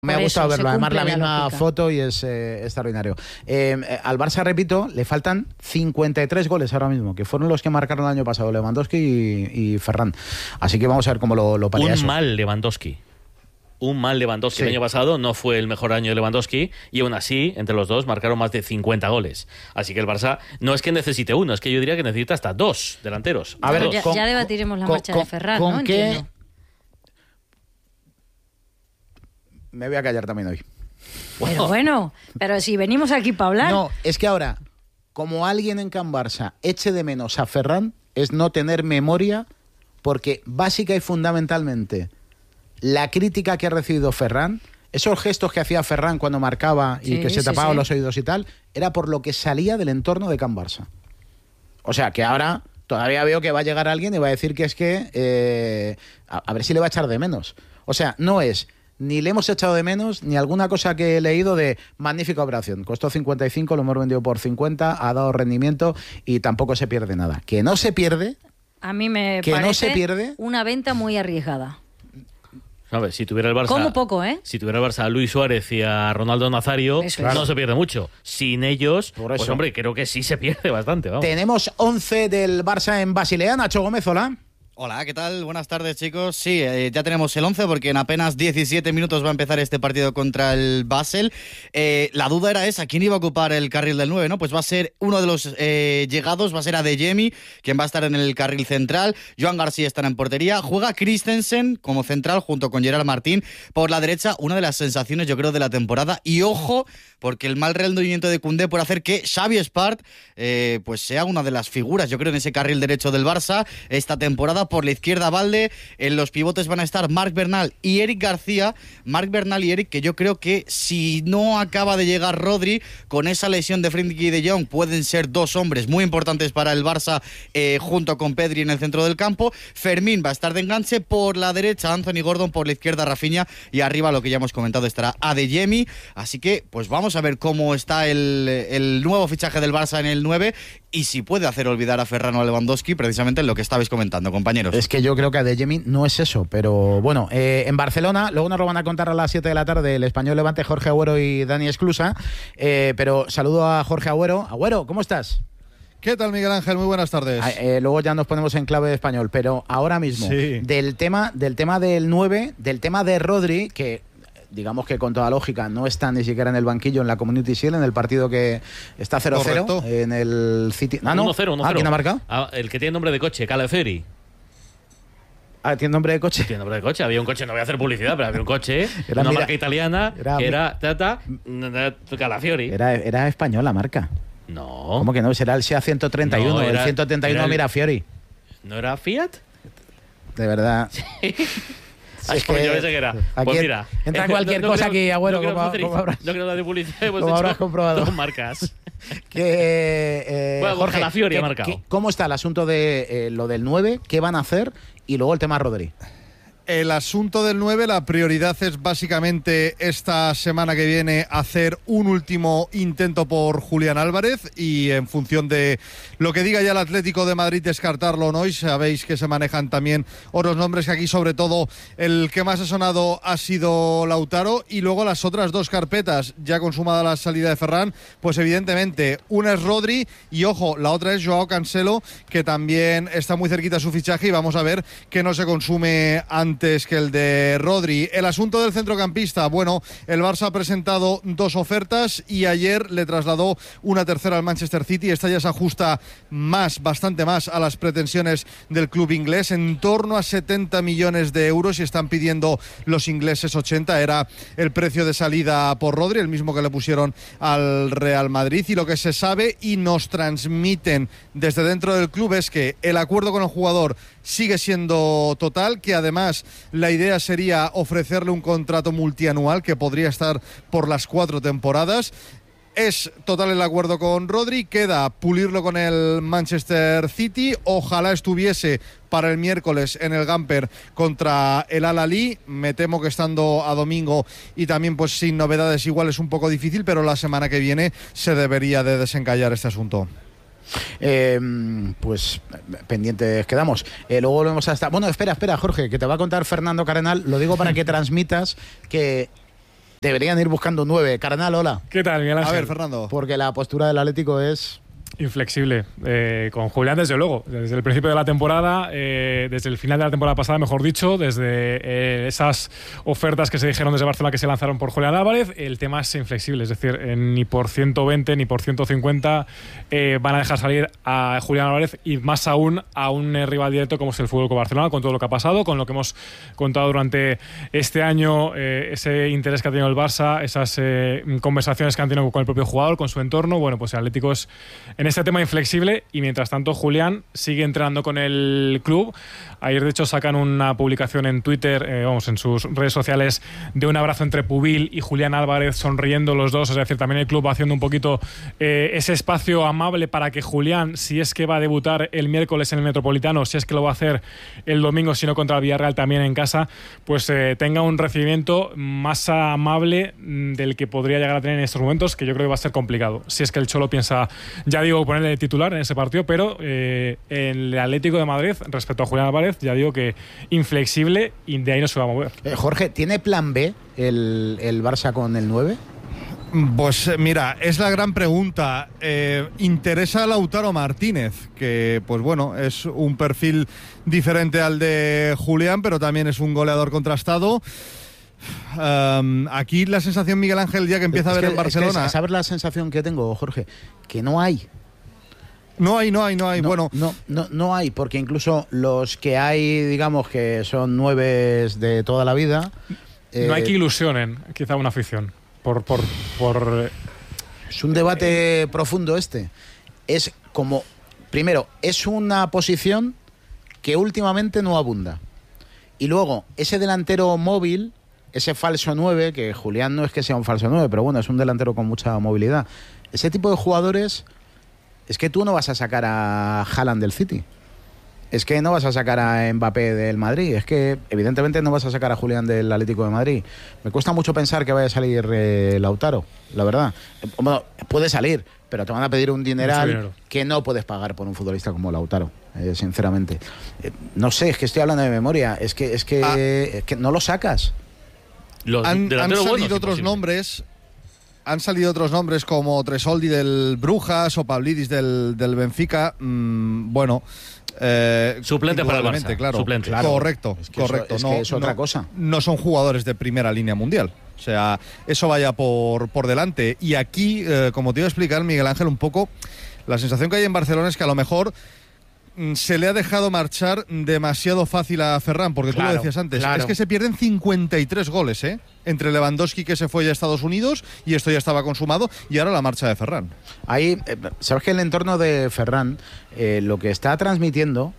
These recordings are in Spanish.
Me ha gustado verlo, además la misma foto y es extraordinario. Al Barça, repito, le faltan 53 goles ahora mismo, que fueron los que marcaron el año pasado Lewandowski y Ferran. Así que vamos a ver cómo lo paría eso. Un mal Lewandowski, sí. El año pasado no fue el mejor año de Lewandowski y aún así, entre los dos, marcaron más de 50 goles. Así que el Barça no es que necesite uno, es que yo diría que necesita hasta dos delanteros. A ver, ya debatiremos la marcha de Ferran, ¿no? ¿Con qué? Me voy a callar también hoy. Pero si venimos aquí para hablar. No, es que ahora, como alguien en Can Barça eche de menos a Ferran, es no tener memoria, porque básica y fundamentalmente la crítica que ha recibido Ferran, esos gestos que hacía Ferran cuando marcaba y que se tapaba los oídos y tal, era por lo que salía del entorno de Can Barça. O sea, que ahora todavía veo que va a llegar alguien y va a decir que es que a ver si le va a echar de menos. O sea, no es ni le hemos echado de menos, ni alguna cosa que he leído de magnífica operación. Costó 55, lo hemos vendido por 50, ha dado rendimiento y tampoco se pierde nada. Que no se pierde. A mí me que parece no se pierde, una venta muy arriesgada. A ver, si tuviera el Barça... Como poco, ¿eh? Si tuviera el Barça a Luis Suárez y a Ronaldo Nazario, no se pierde mucho. Sin ellos, pues hombre, creo que sí se pierde bastante. Vamos. Tenemos 11 del Barça en Basilea. Nacho Gómez, hola. Hola, ¿qué tal? Buenas tardes, chicos. Sí, ya tenemos el 11 porque en apenas 17 minutos va a empezar este partido contra el Basel. La duda era esa, ¿quién iba a ocupar el carril del 9? ¿No? Pues va a ser uno de los llegados, va a ser Adeyemi, quien va a estar en el carril central. Joan García estará en portería. Juega Christensen como central junto con Gerard Martín. Por la derecha, una de las sensaciones, yo creo, de la temporada. Y ojo, porque el mal rendimiento de Koundé puede hacer que Xavi Espart pues sea una de las figuras, yo creo, en ese carril derecho del Barça esta temporada. Por la izquierda, Valde. En los pivotes van a estar Marc Bernal y Eric García. Marc Bernal y Eric, que yo creo que si no acaba de llegar Rodri, con esa lesión de Frenkie de Jong, pueden ser dos hombres muy importantes para el Barça, junto con Pedri en el centro del campo. Fermín va a estar de enganche. Por la derecha, Anthony Gordon. Por la izquierda, Rafinha. Y arriba, lo que ya hemos comentado, estará Adeyemi. Así que, pues vamos a ver cómo está el nuevo fichaje del Barça en el 9 y si puede hacer olvidar a Ferran o a Lewandowski, precisamente en lo que estabais comentando, compañeros. Es que yo creo que Adeyemi no es eso, pero bueno, en Barcelona, luego nos lo van a contar a las 7 de la tarde el Español Levante, Jorge Agüero y Dani Esclusa, pero saludo a Jorge Agüero. Agüero, ¿cómo estás? ¿Qué tal, Miguel Ángel? Muy buenas tardes. Luego ya nos ponemos en clave de español, pero ahora mismo, del tema del 9, del tema de Rodri, que digamos que con toda lógica no está ni siquiera en el banquillo en la Community Shield, en el partido que está 0-0 en el City. 1-0. ¿Quién ha marcado? El que tiene nombre de coche, Calafiori. ¿Tiene nombre de coche? Tiene nombre de coche. Había un coche, no voy a hacer publicidad, pero había un coche, una marca italiana, que era Calafiori. Era española la marca. No. ¿Cómo que no? Será el SEA 131. No, el 131 Mirafiori. ¿No era Fiat? De verdad. Sí. Es que yo pensé que era. Pues mira, entra cualquier cosa aquí, Agüero. No quiero hablar de publicidad. Como habrás comprobado. Dos marcas. Jorge, Calafiori ha marcado. ¿Cómo está el asunto de lo del 9? ¿Qué van a hacer? Y luego el tema Rodri. El asunto del 9, la prioridad es básicamente esta semana que viene hacer un último intento por Julián Álvarez y en función de lo que diga ya el Atlético de Madrid descartarlo o no, y sabéis que se manejan también otros nombres, que aquí sobre todo el que más ha sonado ha sido Lautaro, y luego las otras dos carpetas, ya consumada la salida de Ferran, pues evidentemente una es Rodri y ojo, la otra es Joao Cancelo, que también está muy cerquita su fichaje y vamos a ver que no se consume antes que el de Rodri. El asunto del centrocampista, bueno, el Barça ha presentado dos ofertas y ayer le trasladó una tercera al Manchester City. Esta ya se ajusta bastante más a las pretensiones del club inglés, en torno a 70 millones de euros, y están pidiendo los ingleses 80. Era el precio de salida por Rodri, el mismo que le pusieron al Real Madrid, y lo que se sabe y nos transmiten desde dentro del club es que el acuerdo con el jugador sigue siendo total, que además la idea sería ofrecerle un contrato multianual que podría estar por las 4 temporadas. Es total el acuerdo con Rodri, queda pulirlo con el Manchester City. Ojalá estuviese para el miércoles en el Gamper contra el Al-Ahly. Me temo que estando a domingo y también pues sin novedades igual es un poco difícil, pero la semana que viene se debería de desencallar este asunto. Pues pendientes quedamos. Luego volvemos hasta... Bueno, espera, Jorge, que te va a contar Fernando Cardenal. Lo digo para que transmitas que Deberían ir buscando 9. Carnal, hola. ¿Qué tal, Miguel Ángel? A ver, Fernando. Porque la postura del Atlético es... Inflexible. Con Julián, desde luego. Desde el principio de la temporada, desde el final de la temporada pasada, mejor dicho, desde esas ofertas que se dijeron desde Barcelona que se lanzaron por Julián Álvarez, el tema es inflexible. Es decir, ni por 120 ni por 150 van a dejar salir a Julián Álvarez, y más aún a un rival directo como es el Fútbol Club Barcelona, con todo lo que ha pasado, con lo que hemos contado durante este año, ese interés que ha tenido el Barça, esas conversaciones que han tenido con el propio jugador, con su entorno. Bueno, pues el Atlético es en este tema inflexible, y mientras tanto Julián sigue entrenando con el club. Ayer de hecho sacan una publicación en Twitter, en sus redes sociales, de un abrazo entre Pubil y Julián Álvarez, sonriendo los dos. Es decir, también el club haciendo un poquito ese espacio amable para que Julián, si es que va a debutar el miércoles en el Metropolitano, si es que lo va a hacer el domingo, si no contra el Villarreal también en casa, pues tenga un recibimiento más amable del que podría llegar a tener en estos momentos, que yo creo que va a ser complicado, si es que el Cholo piensa, ya digo, ponerle titular en ese partido. Pero el Atlético de Madrid, respecto a Julián Álvarez, ya digo que inflexible, y de ahí no se va a mover. Jorge, ¿tiene plan B el Barça con el 9? Pues mira, es la gran pregunta. Interesa a Lautaro Martínez, que pues bueno, es un perfil diferente al de Julián, pero también es un goleador contrastado. Aquí la sensación, Miguel Ángel, ya que empieza a ver en Barcelona... ¿Sabes la sensación que tengo, Jorge? Que no hay. No hay. Bueno, no hay, porque incluso los que hay, digamos, que son 9 de toda la vida... no hay que ilusionen quizá una afición. Es un debate profundo este. Es como... Primero, es una posición que últimamente no abunda. Y luego, ese delantero móvil, ese falso 9, que Julián no es que sea un falso 9, pero bueno, es un delantero con mucha movilidad. Ese tipo de jugadores... Es que tú no vas a sacar a Haaland del City. Es que no vas a sacar a Mbappé del Madrid. Es que evidentemente no vas a sacar a Julián del Atlético de Madrid. Me cuesta mucho pensar que vaya a salir Lautaro, la verdad. Bueno, puede salir, pero te van a pedir un dineral que no puedes pagar por un futbolista como Lautaro, sinceramente. No sé, es que estoy hablando de memoria. Es que no lo sacas. Han salido otros nombres. Han salido otros nombres como Tresoldi del Brujas o Pavlidis del Benfica. Suplente para el Barça. Claro. Suplente. Claro. Correcto. Es otra cosa. No son jugadores de primera línea mundial. O sea, eso vaya por delante. Y aquí, como te iba a explicar, Miguel Ángel, un poco, la sensación que hay en Barcelona es que a lo mejor se le ha dejado marchar demasiado fácil a Ferran, porque tú lo decías antes, es que se pierden 53 goles, entre Lewandowski, que se fue ya a Estados Unidos, y esto ya estaba consumado, y ahora la marcha de Ferran. Ahí, sabes que el entorno de Ferran, lo que está transmitiendo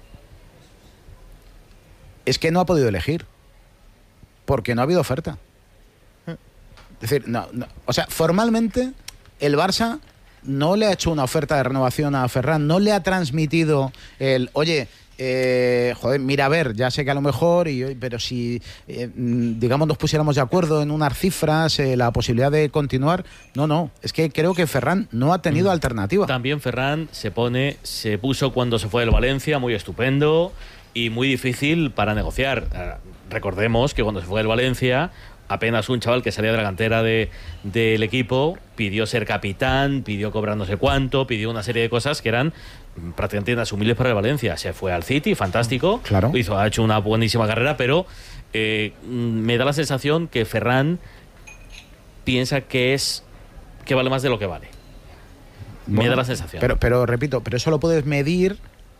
es que no ha podido elegir, porque no ha habido oferta. Es decir, o sea, formalmente el Barça no le ha hecho una oferta de renovación a Ferran, no le ha transmitido el, oye, mira, a ver, ya sé que a lo mejor, pero si, digamos, nos pusiéramos de acuerdo en unas cifras, la posibilidad de continuar, no, es que creo que Ferran no ha tenido alternativa. También Ferran se puso cuando se fue del Valencia, muy estupendo y muy difícil para negociar. Recordemos que cuando se fue del Valencia, apenas un chaval que salía de la cantera del equipo pidió ser capitán, pidió cobrar no sé cuánto, pidió una serie de cosas que eran prácticamente inasumibles para el Valencia. Se fue al City, fantástico, claro. Ha hecho una buenísima carrera, pero me da la sensación que Ferran piensa que vale más de lo que vale. Me da la sensación. Pero repito, eso lo puedes medir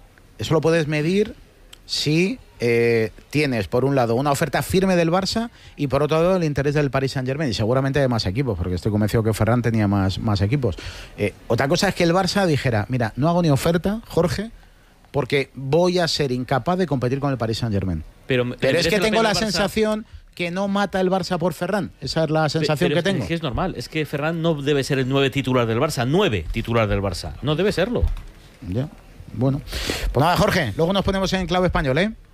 si tienes, por un lado, una oferta firme del Barça y por otro lado el interés del Paris Saint-Germain, y seguramente de más equipos, porque estoy convencido que Ferran tenía más equipos. Otra cosa es que el Barça dijera, mira, no hago ni oferta, Jorge, porque voy a ser incapaz de competir con el Paris Saint-Germain. Pero es que tengo la sensación que no mata el Barça por Ferran. Esa es la sensación que tengo. Es que es normal, es que Ferran no debe ser el 9 titular del Barça, no debe serlo. Ya. Bueno, pues nada, Jorge, luego nos ponemos en clave español,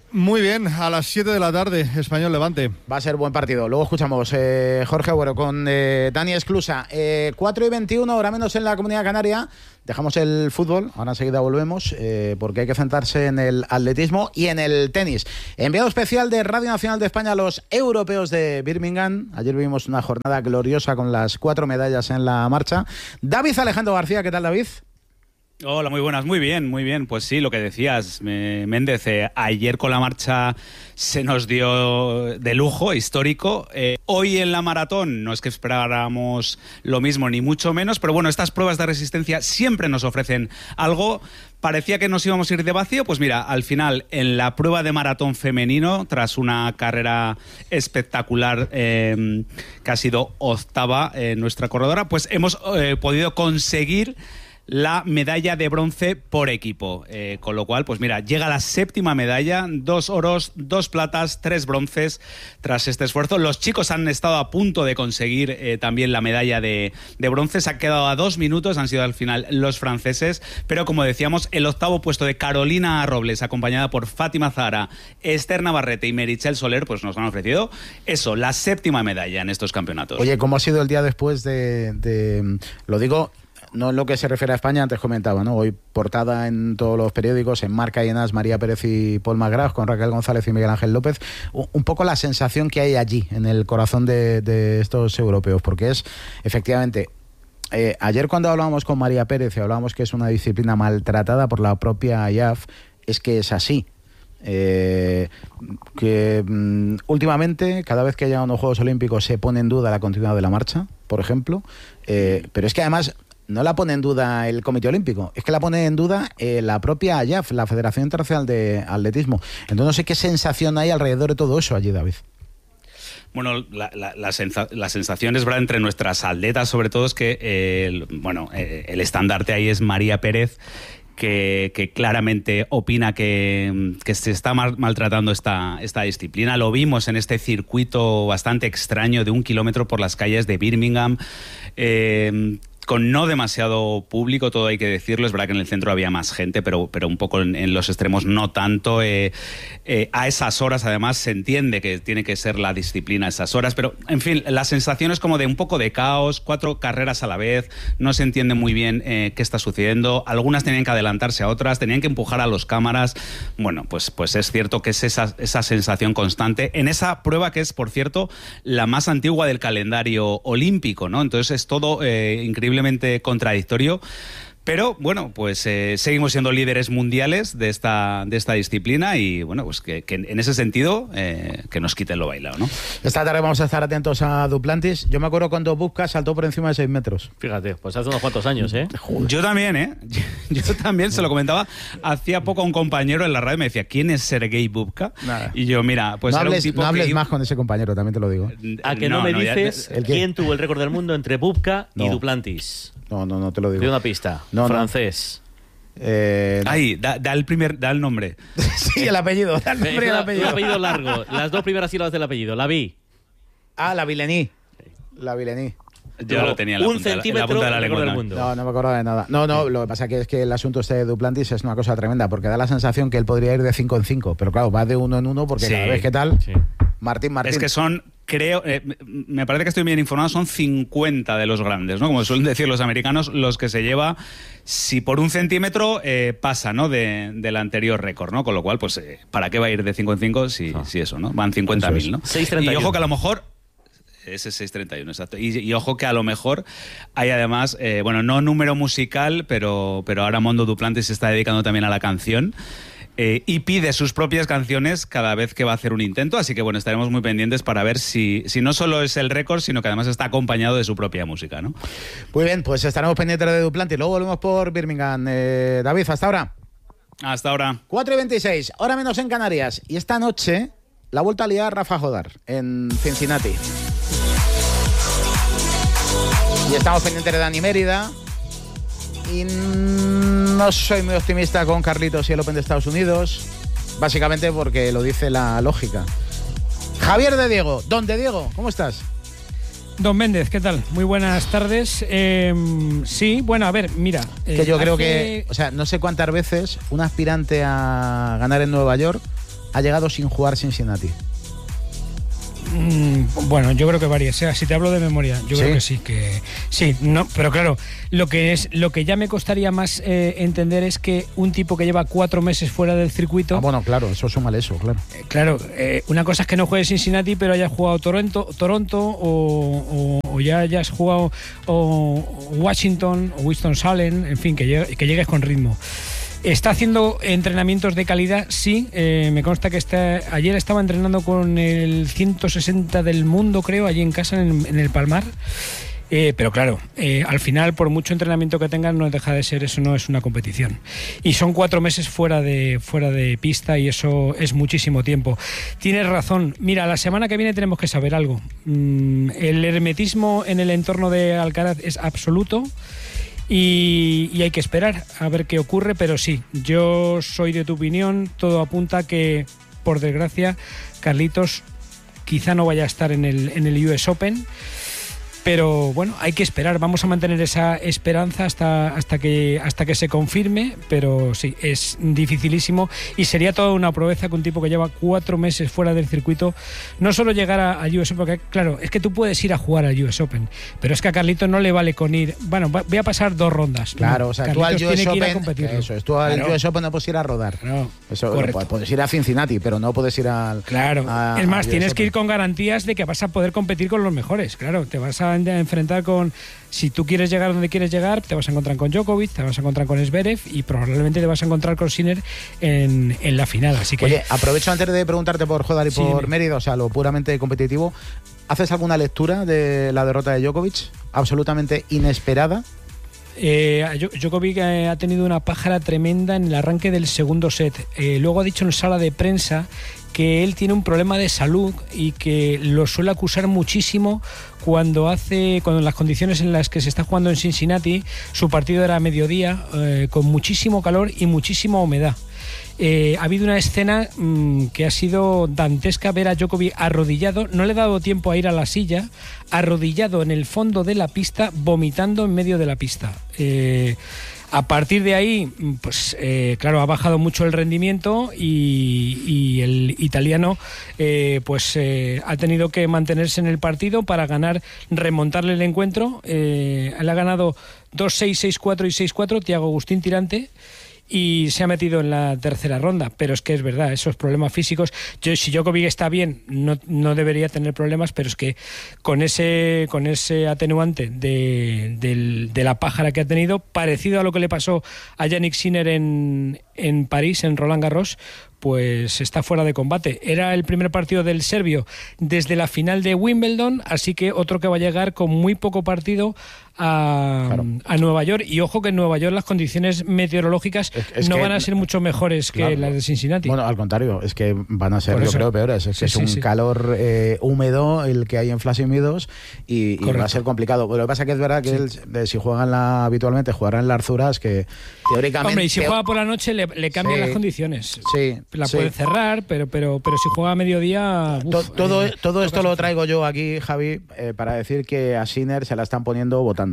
Muy bien, a las 7 de la tarde, Español Levante. Va a ser buen partido. Luego escuchamos, Jorge Agüero con Dani Esclusa. 4:21, ahora menos en la Comunidad Canaria. Dejamos el fútbol, ahora enseguida volvemos, porque hay que centrarse en el atletismo y en el tenis. Enviado especial de Radio Nacional de España a los europeos de Birmingham. Ayer vivimos una jornada gloriosa con las 4 medallas en la marcha. David Alejandro García, ¿qué tal, David? Hola, muy buenas, muy bien. Pues sí, lo que decías, Méndez, ayer con la marcha se nos dio de lujo, histórico. Hoy en la maratón no es que esperáramos lo mismo, ni mucho menos, pero bueno, estas pruebas de resistencia siempre nos ofrecen algo. Parecía que nos íbamos a ir de vacío, pues mira, al final, en la prueba de maratón femenino, tras una carrera espectacular que ha sido octava nuestra corredora, pues hemos podido conseguir la medalla de bronce por equipo, con lo cual, pues mira, llega la 7ª medalla, 2 oros, 2 platas, 3 bronces tras este esfuerzo. Los chicos han estado a punto de conseguir también la medalla de bronce, se ha quedado a 2 minutos, han sido al final los franceses, pero como decíamos, el 8º puesto de Carolina Robles, acompañada por Fátima Zahara, Esther Navarrete y Meritxell Soler, pues nos han ofrecido eso, la 7ª medalla en estos campeonatos. Oye, ¿cómo ha sido el día después de lo digo, no en lo que se refiere a España, antes comentaba, ¿no? Hoy portada en todos los periódicos, en Marca y en As, María Pérez y Paul McGrath, con Raquel González y Miguel Ángel López. Un poco la sensación que hay allí, en el corazón de estos europeos, porque es, efectivamente, ayer cuando hablábamos con María Pérez y hablábamos que es una disciplina maltratada por la propia IAF, es que es así. Últimamente, cada vez que haya unos Juegos Olímpicos se pone en duda la continuidad de la marcha, por ejemplo, pero es que además no la pone en duda el Comité Olímpico, es que la pone en duda la propia IAF, la Federación Internacional de Atletismo. Entonces no sé qué sensación hay alrededor de todo eso allí, David. Bueno, la sensación es verdad entre nuestras atletas, sobre todo, es que el estandarte ahí es María Pérez, que claramente opina que se está maltratando esta disciplina. Lo vimos en este circuito bastante extraño de 1 kilómetro por las calles de Birmingham, con no demasiado público, todo hay que decirlo. Es verdad que en el centro había más gente, pero un poco en los extremos no tanto. A esas horas, además, se entiende que tiene que ser la disciplina a esas horas, pero, en fin, la sensación es como de un poco de caos, 4 carreras a la vez, no se entiende muy bien qué está sucediendo. Algunas tenían que adelantarse a otras, tenían que empujar a los cámaras. Bueno, pues es cierto que es esa sensación constante en esa prueba que es, por cierto, la más antigua del calendario olímpico, ¿no? Entonces es todo increíblemente contradictorio. Pero bueno, pues seguimos siendo líderes mundiales de esta disciplina y bueno, pues que en ese sentido que nos quiten lo bailado, ¿no? Esta tarde vamos a estar atentos a Duplantis. Yo me acuerdo cuando Bubka saltó por encima de 6 metros. Fíjate, pues hace unos cuantos años, ¿eh? Yo también, Yo también se lo comentaba hacía poco a un compañero en la radio, me decía, ¿quién es Sergei Bubka? Nada. Y yo, mira, pues no era hables, un tipo no hables que... más con ese compañero, también te lo digo. ¿A que no me dices quién tuvo el récord del mundo entre Bubka y Duplantis? No te lo digo. De una pista. Francés. Ahí, da el nombre. Sí, el apellido. Da el nombre y el apellido. Un apellido largo. Las 2 primeras sílabas del apellido. La vi. La Vilení. La Vilení. Yo lo tenía en la punta de la lengua del mundo. No me acordaba de nada. No, lo que pasa es que el asunto este de Duplantis es una cosa tremenda, porque da la sensación que él podría ir de 5 en 5, pero claro, va de 1 en 1 porque cada vez que tal... Sí. Martín. Es que son, creo, me parece que estoy bien informado, son 50 de los grandes, ¿no? Como suelen decir los americanos, los que se lleva, si por 1 centímetro pasa, ¿no? Del anterior récord, ¿no? Con lo cual, pues, ¿para qué va a ir de 5 en 5 si eso, ¿no? Van 50.000, ¿no? 6.31. Y ojo que a lo mejor... Ese es 6.31, exacto. Y ojo que a lo mejor hay además, no número musical, pero ahora Mondo Duplantis se está dedicando también a la canción. Y pide sus propias canciones cada vez que va a hacer un intento, así que bueno, estaremos muy pendientes para ver si no solo es el récord, sino que además está acompañado de su propia música, ¿no? Muy bien, pues estaremos pendientes de Duplantis. Luego volvemos por Birmingham. David, hasta ahora. Hasta ahora. 4:26, hora menos en Canarias. Y esta noche la vuelta a liar Rafa Jodar en Cincinnati. Y estamos pendientes de Dani Mérida. Y no soy muy optimista con Carlitos y el Open de Estados Unidos, básicamente porque lo dice la lógica. Javier de Diego, don de Diego, ¿cómo estás? Don Méndez, ¿qué tal? Muy buenas tardes. Sí, bueno, a ver, mira. Que yo creo que, o sea, no sé cuántas veces un aspirante a ganar en Nueva York ha llegado sin jugar Cincinnati? Bueno, yo creo que varias. O sea, si te hablo de memoria, yo creo que sí, no, pero claro, lo que ya me costaría más entender es que un tipo que lleva 4 meses fuera del circuito. Bueno, claro, eso súmale eso, claro. Claro, una cosa es que no juegue Cincinnati, pero hayas jugado Toronto o ya hayas jugado Washington o Winston-Salem, en fin, que llegues con ritmo. ¿Está haciendo entrenamientos de calidad? Sí, me consta que ayer estaba entrenando con el 160 del mundo, creo, allí en casa, en el Palmar. Pero claro, al final, por mucho entrenamiento que tengan, no deja de ser, eso no es una competición. Y son 4 meses fuera de pista y eso es muchísimo tiempo. Tienes razón. Mira, la semana que viene tenemos que saber algo. El hermetismo en el entorno de Alcaraz es absoluto. Y hay que esperar a ver qué ocurre, pero sí, yo soy de tu opinión, todo apunta que, por desgracia, Carlitos quizá no vaya a estar en el US Open, pero bueno, hay que esperar, vamos a mantener esa esperanza hasta que se confirme, pero sí, es dificilísimo y sería toda una proeza que un tipo que lleva 4 meses fuera del circuito, no solo llegar al US Open, porque claro, es que tú puedes ir a jugar al US Open, pero es que a Carlitos no le vale con ir, bueno, voy a pasar 2 rondas. Claro, no, o sea, Carlitos tú al US Open, eso es, tú al US Open no puedes ir a rodar. No, eso, correcto. Puedes ir a Cincinnati, pero no puedes ir al... Claro, es más, tienes que ir con garantías de que vas a poder competir con los mejores, claro, te vas a enfrentar con, si tú quieres llegar donde quieres llegar, te vas a encontrar con Djokovic, te vas a encontrar con Zverev y probablemente te vas a encontrar con Sinner en la final. Así que, oye, aprovecho antes de preguntarte por Jodar y por Mérida, o sea, lo puramente competitivo. ¿Haces alguna lectura de la derrota de Djokovic? Absolutamente inesperada. Djokovic ha tenido una pájara tremenda en el arranque del segundo set. Luego ha dicho en sala de prensa que él tiene un problema de salud y que lo suele acusar muchísimo cuando en las condiciones en las que se está jugando en Cincinnati, su partido era a mediodía, con muchísimo calor y muchísima humedad. Ha habido una escena que ha sido dantesca, ver a Djokovic arrodillado, no le ha dado tiempo a ir a la silla, arrodillado en el fondo de la pista, vomitando en medio de la pista. A partir de ahí, pues claro, ha bajado mucho el rendimiento y el italiano ha tenido que mantenerse en el partido para remontarle el encuentro. Él ha ganado 2-6, 6-4 y 6-4, Thiago Agustín Tirante, y se ha metido en la tercera ronda, pero es que es verdad, esos problemas físicos, si Djokovic está bien, no debería tener problemas, pero es que con ese atenuante de la pájara que ha tenido, parecido a lo que le pasó a Jannik Sinner en París, en Roland Garros, pues está fuera de combate. Era el primer partido del serbio desde la final de Wimbledon, así que otro que va a llegar con muy poco partido a Nueva York. Y ojo que en Nueva York las condiciones meteorológicas no van a ser mucho mejores que las de Cincinnati. Bueno, al contrario, es que van a ser, yo creo, peores. Es un calor húmedo el que hay en Flushing Meadows y va a ser complicado. Lo que pasa es que es verdad que si juegan habitualmente, jugarán en las Arzuras, que teóricamente... Hombre, y si juega por la noche le cambian las condiciones. Sí. La puede cerrar, pero si juega a mediodía... Todo esto lo traigo yo aquí, Javi, para decir que a Sinner se la están poniendo votando.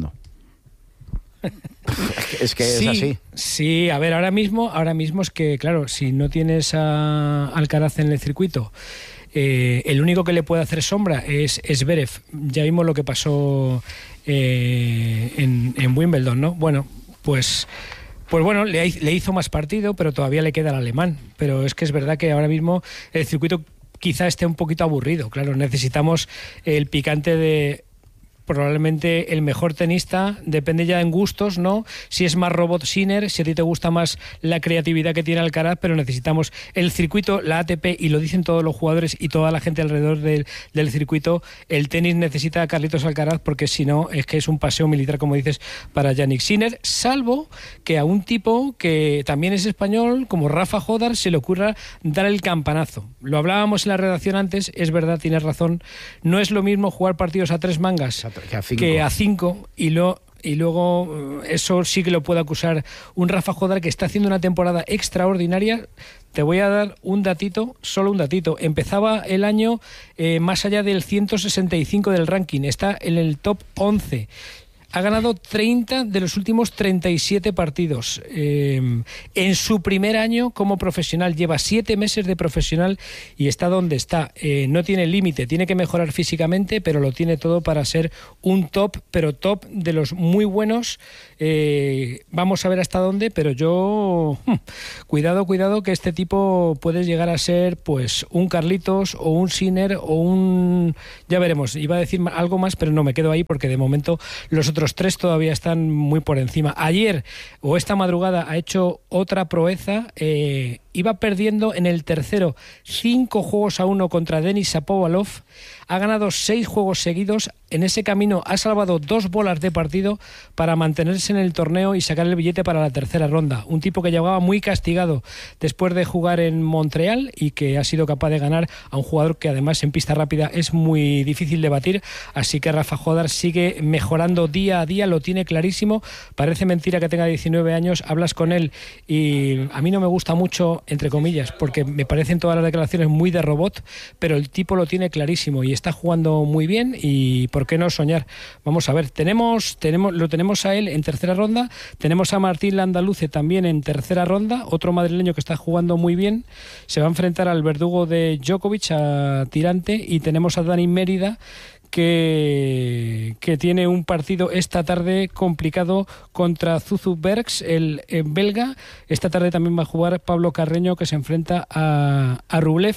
Es que es así. Sí, a ver, ahora mismo es que, claro, si no tienes a Alcaraz en el circuito, el único que le puede hacer sombra es Zverev. Ya vimos lo que pasó en Wimbledon, ¿no? Bueno, pues bueno, le hizo más partido, pero todavía le queda el alemán. Pero es que es verdad que ahora mismo el circuito quizá esté un poquito aburrido. Claro, necesitamos el picante de... Probablemente el mejor tenista, depende ya en gustos, ¿no? Si es más robot Sinner, si a ti te gusta más la creatividad que tiene Alcaraz, pero necesitamos el circuito, la ATP, y lo dicen todos los jugadores y toda la gente alrededor del circuito, el tenis necesita a Carlitos Alcaraz, porque si no, es que es un paseo militar, como dices, para Jannik Sinner, salvo que a un tipo que también es español, como Rafa Jodar, se le ocurra dar el campanazo. Lo hablábamos en la redacción antes, es verdad, tienes razón, no es lo mismo jugar partidos a 3 mangas que a 5 y luego eso sí que lo puede acusar un Rafa Jodar, que está haciendo una temporada extraordinaria. Te voy a dar un datito, solo un datito. Empezaba el año más allá del 165 del ranking, está en el top 11. ha ganado 30 de los últimos 37 partidos. En su primer año como profesional, lleva 7 meses de profesional y está donde está. No tiene límite, tiene que mejorar físicamente, pero lo tiene todo para ser un top, pero top de los muy buenos. Vamos a ver hasta dónde, pero yo... Cuidado, que este tipo puede llegar a ser pues un Carlitos o un Sinner o un... Ya veremos, iba a decir algo más, pero no, me quedo ahí porque de momento los otros 3 todavía están muy por encima. Ayer o esta madrugada ha hecho otra proeza, iba perdiendo en el tercero 5-1 contra Denis Shapovalov, ha ganado 6 juegos seguidos, en ese camino ha salvado 2 bolas de partido para mantenerse en el torneo y sacar el billete para la tercera ronda. Un tipo que llegaba muy castigado después de jugar en Montreal y que ha sido capaz de ganar a un jugador que además en pista rápida es muy difícil de batir, así que Rafa Jodar sigue mejorando día a día, lo tiene clarísimo. Parece mentira que tenga 19 años, hablas con él y a mí no me gusta mucho, entre comillas, porque me parecen todas las declaraciones muy de robot, pero el tipo lo tiene clarísimo y está jugando muy bien y ¿por qué no soñar? Vamos a ver, lo tenemos a él en tercera ronda, tenemos a Martín Landaluce también en tercera ronda, otro madrileño que está jugando muy bien, se va a enfrentar al verdugo de Djokovic, a Tirante, y tenemos a Dani Mérida que tiene un partido esta tarde complicado contra Zuzu Bergs, el belga. Esta tarde también va a jugar Pablo Carreño, que se enfrenta a Rublev.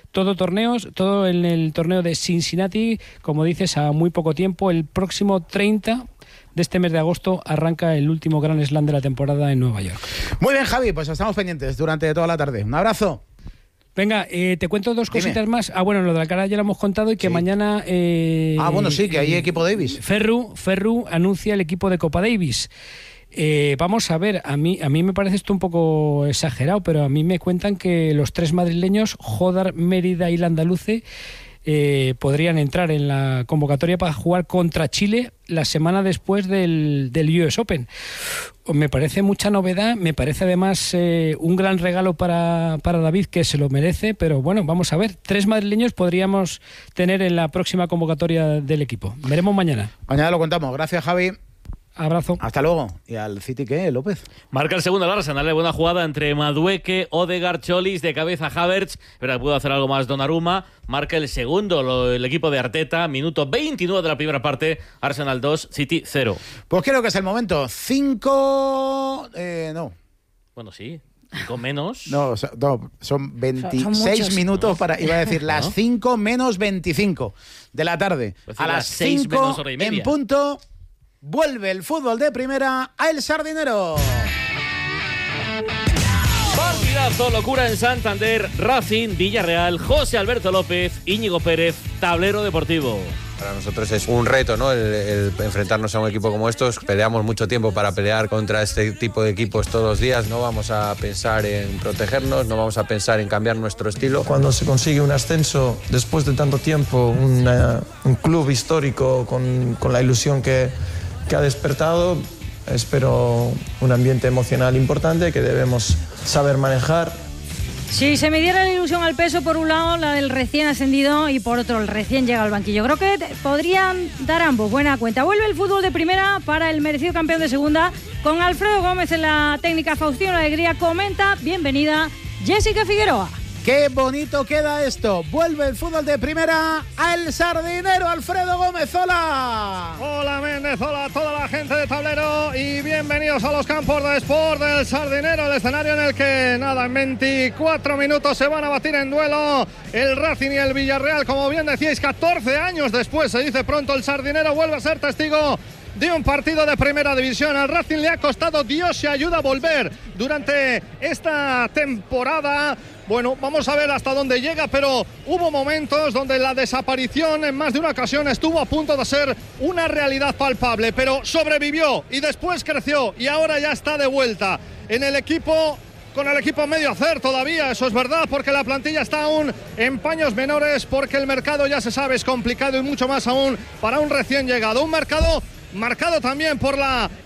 Todo en el torneo de Cincinnati, como dices, a muy poco tiempo. El próximo 30 de este mes de agosto arranca el último Grand Slam de la temporada en Nueva York. Muy bien, Javi, pues estamos pendientes durante toda la tarde. Un abrazo. Venga, te cuento 2 cositas más. Bueno, lo de Alcaraz ya lo hemos contado y que mañana... bueno, sí, que hay equipo Davis. Ferru anuncia el equipo de Copa Davis. Vamos a ver, a mí me parece esto un poco exagerado, pero a mí me cuentan que los 3 madrileños, Jodar, Mérida y Landaluce, podrían entrar en la convocatoria para jugar contra Chile la semana después del US Open. Me parece mucha novedad, me parece además un gran regalo para David, que se lo merece, pero bueno, vamos a ver, 3 madrileños podríamos tener en la próxima convocatoria del equipo. Veremos mañana. Mañana lo contamos. Gracias, Javi. Abrazo. Hasta luego. ¿Y al City qué, López? Marca el segundo al Arsenal, buena jugada entre Madueke, Odegaard, Cholis, de cabeza Havertz, pero pudo hacer algo más Donnarumma. Marca el segundo el equipo de Arteta, minuto 29 de la primera parte, Arsenal 2, City 0. Pues creo que es el momento. 5... no. Bueno, sí. 5 menos. No, son 26 minutos para, iba a decir, las 5 menos 25 de la tarde. Pues a las 5 en punto... Vuelve el fútbol de primera a El Sardinero. Partidazo, locura en Santander, Racing, Villarreal, José Alberto López, Íñigo Pérez, Tablero Deportivo. Para nosotros es un reto, ¿no? El enfrentarnos a un equipo como estos. Peleamos mucho tiempo para pelear contra este tipo de equipos todos los días. No vamos a pensar en protegernos, no vamos a pensar en cambiar nuestro estilo. Cuando se consigue un ascenso después de tanto tiempo, un club histórico con la ilusión que ha despertado, espero un ambiente emocional importante que debemos saber manejar. Si se midiera la ilusión al peso, por un lado la del recién ascendido y por otro el recién llega al banquillo. Creo que podrían dar ambos buena cuenta. Vuelve el fútbol de primera para el merecido campeón de segunda, con Alfredo Gómez en la técnica. Faustino Alegría comenta. Bienvenida Jessica Figueroa. ¡Qué bonito queda esto! Vuelve el fútbol de primera a El Sardinero. Alfredo Gómez, hola. Hola Méndez, hola a toda la gente de Tablero y bienvenidos a los campos de Sport del Sardinero, el escenario en el que en 24 minutos se van a batir en duelo el Racing y el Villarreal. Como bien decíais, 14 años después, se dice pronto, el Sardinero vuelve a ser testigo de un partido de primera división. Al Racing le ha costado Dios y ayuda a volver durante esta temporada. Bueno, vamos a ver hasta dónde llega, pero hubo momentos donde la desaparición en más de una ocasión estuvo a punto de ser una realidad palpable, pero sobrevivió y después creció y ahora ya está de vuelta en el equipo, con el equipo medio hacer todavía, eso es verdad, porque la plantilla está aún en paños menores, porque el mercado, ya se sabe, es complicado y mucho más aún para un recién llegado. Un mercado marcado también por la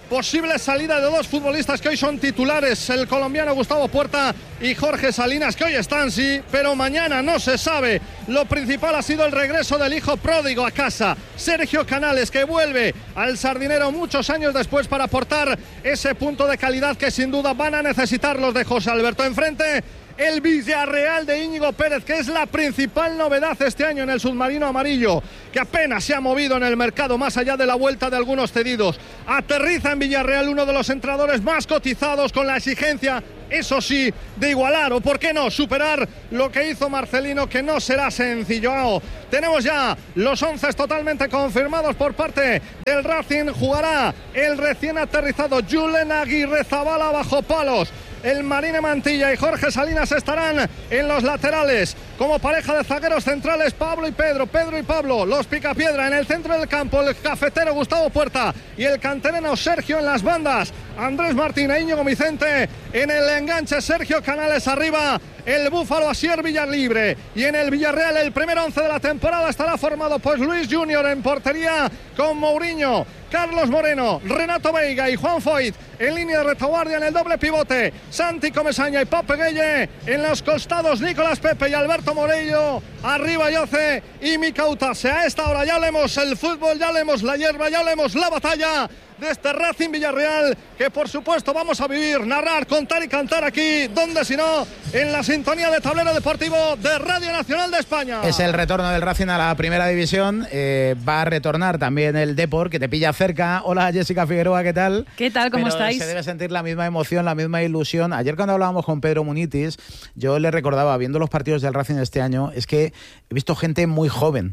posible salida de dos futbolistas que hoy son titulares, el colombiano Gustavo Puerta y Jorge Salinas, que hoy están, sí, pero mañana no se sabe. Lo principal ha sido el regreso del hijo pródigo a casa, Sergio Canales, que vuelve al Sardinero muchos años después para aportar ese punto de calidad que sin duda van a necesitar los de José Alberto. Enfrente, el Villarreal de Íñigo Pérez, que es la principal novedad este año en el submarino amarillo, que apenas se ha movido en el mercado más allá de la vuelta de algunos cedidos. Aterriza en Villarreal uno de los entrenadores más cotizados, con la exigencia, eso sí, de igualar o, por qué no, superar lo que hizo Marcelino, que no será sencillo. Tenemos ya los 11 totalmente confirmados por parte del Racing. Jugará el recién aterrizado Julen Aguirrezabala bajo palos. El Marine Mantilla y Jorge Salinas estarán en los laterales como pareja de zagueros centrales, Pablo y Pedro, Pedro y Pablo, los picapiedra. En el centro del campo, el cafetero Gustavo Puerta y el canterano Sergio en las bandas, Andrés Martín e Íñigo Vicente. En el enganche, Sergio Canales arriba, el Búfalo Asier Villalibre. Y en el Villarreal, el primer 11 de la temporada estará formado pues Luis Junior en portería, con Mourinho, Carlos Moreno, Renato Veiga y Juan Foyt en línea de retaguardia. En el doble pivote, Santi Comesaña y Pape Gueye. En los costados, Nicolás Pepe y Alberto Morello. Arriba, Yoce y Mika Utase. A esta hora ya leemos el fútbol, ya leemos la hierba, ya leemos la batalla de este Racing Villarreal, que por supuesto vamos a vivir, narrar, contar y cantar aquí, donde si no, en la sintonía de Tablero Deportivo de Radio Nacional de España. Es el retorno del Racing a la primera división. Va a retornar también el Depor, que te pilla cerca. Hola, Jessica Figueroa, ¿qué tal? ¿Qué tal? ¿Cómo estáis? Se debe sentir la misma emoción, la misma ilusión. Ayer, cuando hablábamos con Pedro Munitis, yo le recordaba, viendo los partidos del Racing este año, es que he visto gente muy joven.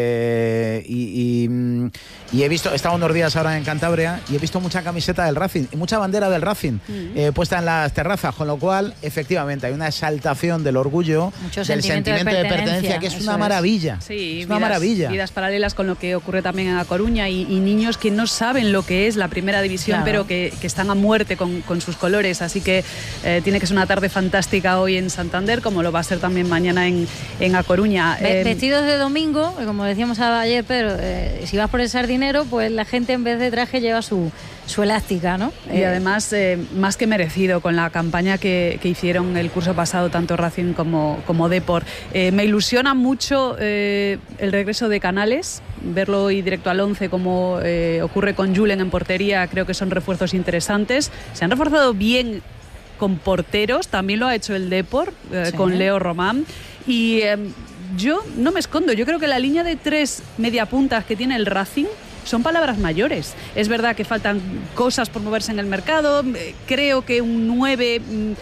Y he visto, he estado unos días ahora en Cantabria y he visto mucha camiseta del Racing y mucha bandera del Racing puesta en las terrazas, con lo cual efectivamente hay una exaltación del orgullo, mucho del sentimiento de pertenencia, que es una maravilla. Sí, es una maravilla. Vidas paralelas con lo que ocurre también en A Coruña y niños que no saben lo que es la primera división, claro, pero que están a muerte con sus colores, así que tiene que ser una tarde fantástica hoy en Santander, como lo va a ser también mañana en A Coruña. Vestidos de domingo, como decíamos ayer, pero si vas por el Sardinero, pues la gente en vez de traje lleva su elástica, ¿no? Y además, más que merecido con la campaña que hicieron el curso pasado, tanto Racing como Depor. Me ilusiona mucho el regreso de Canales, verlo hoy directo al 11, como ocurre con Julen en portería. Creo que son refuerzos interesantes. Se han reforzado bien con porteros, también lo ha hecho el Depor, sí, con Leo Román. Y yo no me escondo, yo creo que la línea de 3 mediapuntas que tiene el Racing son palabras mayores. Es verdad que faltan cosas por moverse en el mercado. Creo que un 9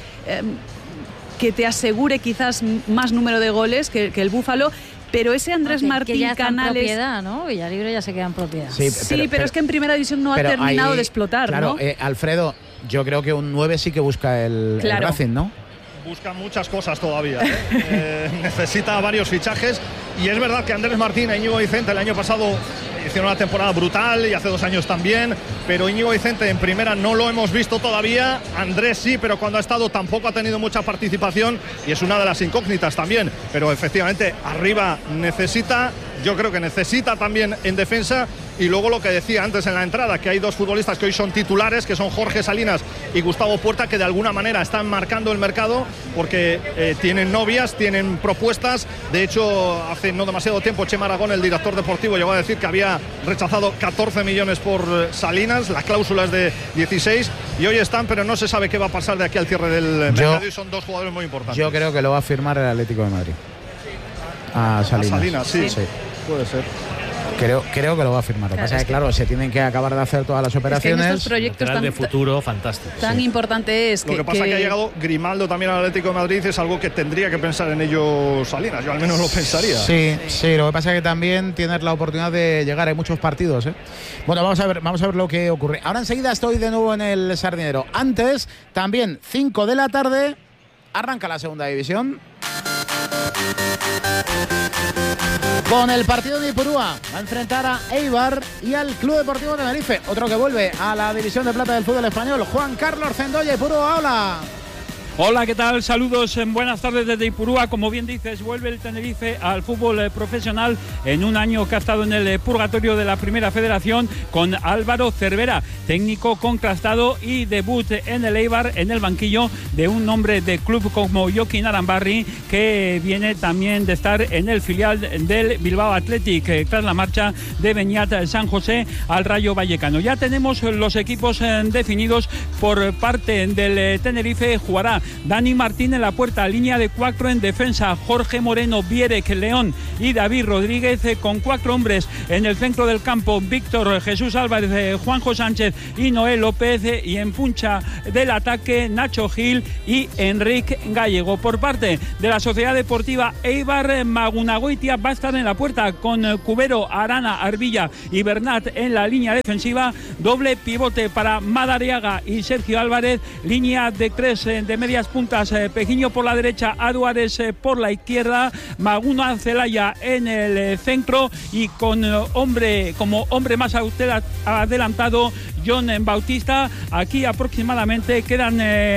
que te asegure quizás más número de goles que el Búfalo. Pero ese Andrés Martín, que ya Canales... en propiedad, ¿no? Villalibre ya se queda en propiedad. Sí, pero es que en primera división no ha terminado de explotar, claro, ¿no? Alfredo, yo creo que un 9 sí que busca el Racing, ¿no? Busca muchas cosas todavía. Necesita varios fichajes. Y es verdad que Andrés Martín e Íñigo Vicente el año pasado hicieron una temporada brutal, y hace 2 años también, pero Íñigo Vicente en primera no lo hemos visto todavía. Andrés sí, pero cuando ha estado tampoco ha tenido mucha participación, y es una de las incógnitas también. Pero efectivamente arriba necesita, yo creo que necesita también en defensa. Y luego lo que decía antes en la entrada, que hay 2 futbolistas que hoy son titulares, que son Jorge Salinas y Gustavo Puerta, que de alguna manera están marcando el mercado, porque tienen novias, tienen propuestas. De hecho, hace no demasiado tiempo Chema Aragón, el director deportivo, llegó a decir que había rechazado 14 millones por Salinas, la cláusula es de 16, y hoy están, pero no se sabe qué va a pasar de aquí al cierre del mercado, y son 2 jugadores muy importantes. Yo creo que lo va a firmar el Atlético de Madrid. A Salinas. A Salinas, sí. Puede ser. Creo que lo va a firmar. Lo que pasa es que, claro, se tienen que acabar de hacer todas las operaciones. Es que en estos proyectos de futuro fantástico. Tan importante es lo que pasa que ha llegado Grimaldo también al Atlético de Madrid, es algo que tendría que pensar en ello Salinas. Yo al menos lo pensaría. Sí. Lo que pasa es que también tienes la oportunidad de llegar a muchos partidos, ¿eh? Bueno, vamos a ver lo que ocurre. Ahora enseguida estoy de nuevo en el Sardinero. Antes, también 5 de la tarde, arranca la segunda división. Con el partido de Ipurúa va a enfrentar a Eibar y al Club Deportivo Tenerife. Otro que vuelve a la división de plata del fútbol español, Juan Carlos Zendoya. Ipurúa, hola. Hola, ¿qué tal? Saludos, buenas tardes desde Ipurúa. Como bien dices, vuelve el Tenerife al fútbol profesional en un año que ha estado en el purgatorio de la Primera Federación con Álvaro Cervera, técnico contrastado y debut en el Eibar en el banquillo de un hombre de club como Joaquín Arambarri, que viene también de estar en el filial del Bilbao Athletic tras la marcha de Beñat San José al Rayo Vallecano. Ya tenemos los equipos definidos por parte del Tenerife. Jugará Dani Martín en la puerta, línea de 4 en defensa, Jorge Moreno, Bierek, León y David Rodríguez, con 4 hombres en el centro del campo, Víctor Jesús Álvarez, Juanjo Sánchez y Noel López, y en puncha del ataque Nacho Gil y Enrique Gallego. Por parte de la Sociedad Deportiva Eibar, Magunagoitia va a estar en la puerta con Cubero, Arana, Arbilla y Bernat en la línea defensiva, doble pivote para Madariaga y Sergio Álvarez, línea de 3 de medias puntas, Pejiño por la derecha, Aduares por la izquierda, Maguna Celaya en el centro y con como hombre más adelantado John Bautista. Aquí aproximadamente quedan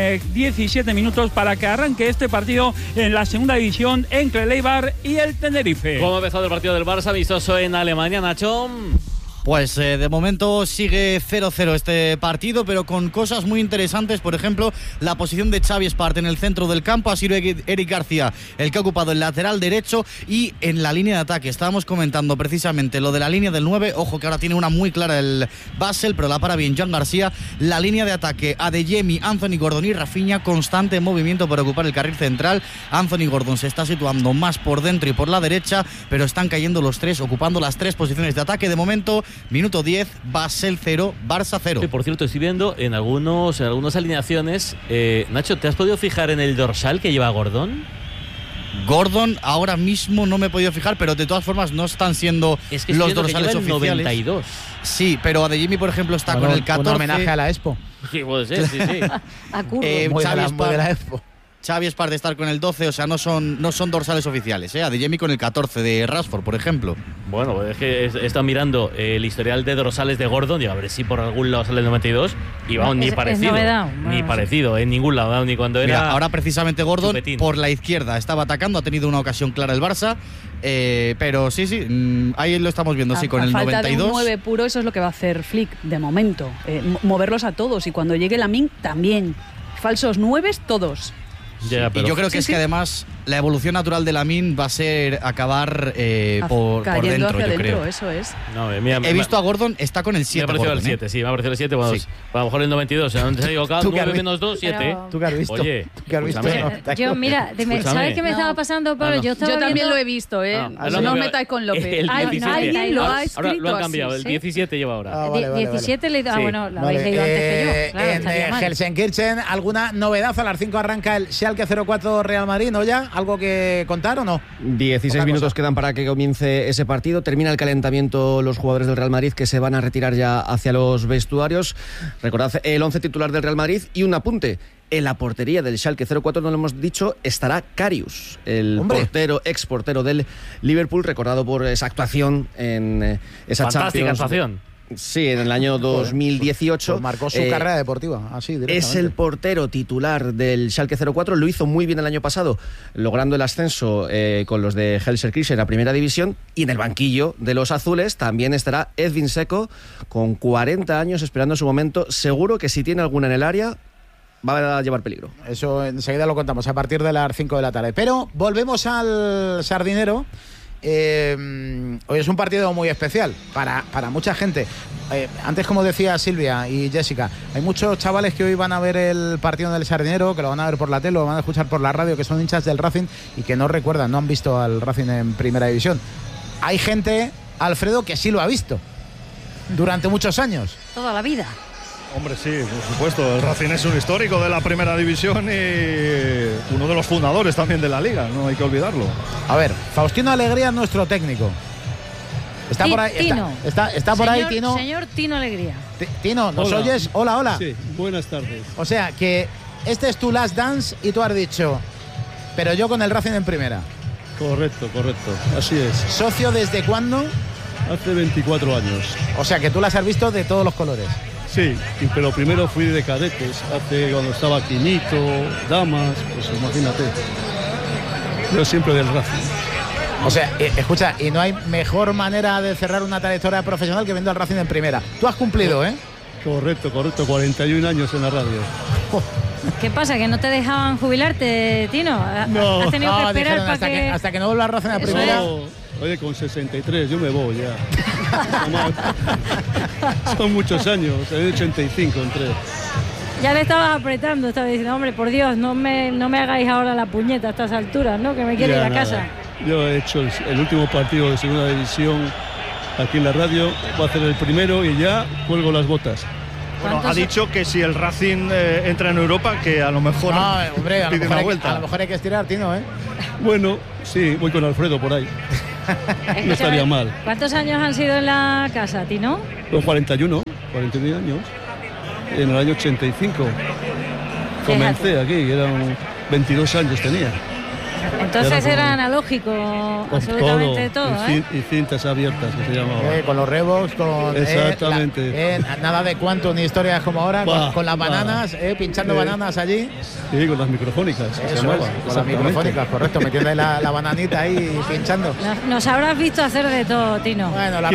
17 minutos para que arranque este partido en la segunda división entre el Eibar y el Tenerife. ¿Cómo ha empezado el partido del Barça amistoso en Alemania, Nacho? Pues de momento sigue 0-0 este partido, pero con cosas muy interesantes. Por ejemplo, la posición de Xavi Espart en el centro del campo. Ha sido Eric García el que ha ocupado el lateral derecho, y en la línea de ataque estábamos comentando precisamente lo de la línea del 9. Ojo que ahora tiene una muy clara el Basel, pero la para bien Jan García. La línea de ataque, Adeyemi, Anthony Gordon y Rafinha, constante movimiento para ocupar el carril central. Anthony Gordon se está situando más por dentro y por la derecha, pero están cayendo los tres, ocupando las 3 posiciones de ataque. De momento, minuto 10, Basel 0, Barça 0. Y por cierto, estoy viendo en algunas alineaciones, Nacho, ¿te has podido fijar en el dorsal que lleva Gordon? Gordon ahora mismo no me he podido fijar, pero de todas formas no están siendo los dorsales oficiales. 92. Sí, pero Adeyemi, por ejemplo, está con el 14. Un homenaje a la Expo. Sí, puede ser, sí. A Curro. Muy de la Expo. Xavi Espart de estar con el 12, o sea, no son dorsales oficiales, Adeyemi con el 14 de Rashford, por ejemplo. Bueno, es que he estado mirando el historial de dorsales de Gordon y a ver si por algún lado sale el 92 y vamos, ni parecido. Ni parecido, en ningún lado, ni cuando era. Mira, ahora precisamente Gordon chupetín. Por la izquierda estaba atacando, ha tenido una ocasión clara el Barça, pero sí, ahí lo estamos viendo, sí, con el falta 92. De un 9 puro, eso es lo que va a hacer Flick de momento, moverlos a todos, y cuando llegue Lamine también. Falsos 9 todos. Yeah, y yo creo que es que además la evolución natural de Lamine va a ser acabar por dentro, yo creo. Eso es. No, he visto a Gordon, está con el 7. Me ha parecido el 7, sí, me ha parecido el 7. Bueno, sí. A lo mejor el 92, ¿no? Se ha equivocado. 9 menos 2, 7. ¿Tú qué has visto? Oye, ¿tú qué has visto? Yo, mira, ¿sabes qué me estaba pasando, Pablo? No. Yo también lo he visto, no os metáis con López. Alguien lo ha escrito. Ahora lo han cambiado, el 17 lleva ahora. 17 le bueno, lo habéis leído antes que yo. Claro, en Gelsenkirchen, ¿alguna novedad? A las 5 arranca el Schalke 04 Real Madrid, ¿no? ¿Ya? ¿Algo que contar o no? 16 minutos quedan para que comience ese partido. Termina el calentamiento los jugadores del Real Madrid, que se van a retirar ya hacia los vestuarios. Recordad el 11 titular del Real Madrid. Y un apunte: en la portería del Schalke 04, no lo hemos dicho, estará Karius, el ex portero del Liverpool, recordado por esa actuación en esa fantástica Champions. actuación. Sí, en el año 2018. Pues marcó su carrera deportiva, así directamente. Es el portero titular del Schalke 04, lo hizo muy bien el año pasado, logrando el ascenso con los de Gelsenkirchen a Primera División, y en el banquillo de los azules también estará Edwin Seco, con 40 años esperando su momento. Seguro que si tiene alguna en el área va a llevar peligro. Eso enseguida lo contamos a partir de las 5 de la tarde. Pero volvemos al Sardinero. Hoy es un partido muy especial para mucha gente. Antes, como decía Silvia y Jessica, hay muchos chavales que hoy van a ver el partido del Sardinero, que lo van a ver por la tele, lo van a escuchar por la radio, que son hinchas del Racing y que no recuerdan, no han visto al Racing en Primera División. Hay gente, Alfredo, que sí lo ha visto durante muchos años. Toda la vida. Hombre, sí, por supuesto. El Racing es un histórico de la Primera División y uno de los fundadores también de la Liga, no hay que olvidarlo. A ver, Faustino Alegría es nuestro técnico. Está por ahí, Tino. Está por ahí, Tino. Señor Tino Alegría. Tino, ¿nos oyes? Hola. Sí, buenas tardes. O sea, que este es tu last dance y tú has dicho, pero yo con el Racing en Primera. Correcto, así es. ¿Socio desde cuándo? Hace 24 años. O sea, que tú las has visto de todos los colores. Sí, pero primero fui de cadetes, cuando estaba Quinito, Damas, pues imagínate. Yo siempre del Racing. O sea, escucha, y no hay mejor manera de cerrar una trayectoria profesional que viendo al Racing en primera. Tú has cumplido, ¿eh? Correcto, 41 años en la radio. ¿Qué pasa? ¿Que no te dejaban jubilarte, Tino? No. ¿Has tenido que esperar dijeron, para hasta que no vuelva a Racing a primera? Oye, con 63 yo me voy ya. Son muchos años, en 85 entré. Ya le estabas apretando, estabas diciendo, hombre, por Dios, no me hagáis ahora la puñeta a estas alturas, ¿no? Que me quiero ir a casa. Yo he hecho el último partido de segunda división aquí en la radio, voy a hacer el primero y ya cuelgo las botas. Bueno, ha dicho que si el Racing entra en Europa, que a lo mejor hombre, pide una vuelta. A lo mejor hay que estirar, Tino, ¿eh? Bueno, sí, voy con Alfredo por ahí. No estaría mal. ¿Cuántos años han sido en la casa, Tino? Los 41 años. En el año 85 comencé aquí, eran 22 años tenía. Entonces era analógico, absolutamente todo, ¿eh? Y cintas abiertas, que se llamaba. Con los Revox, con... Exactamente. Nada de cuánto ni historias como ahora, con las bananas, pinchando bananas allí. Sí, con las microfónicas. Eso es, con las microfónicas, correcto, metiendo la bananita ahí pinchando. Nos habrás visto hacer de todo, Tino. Bueno, la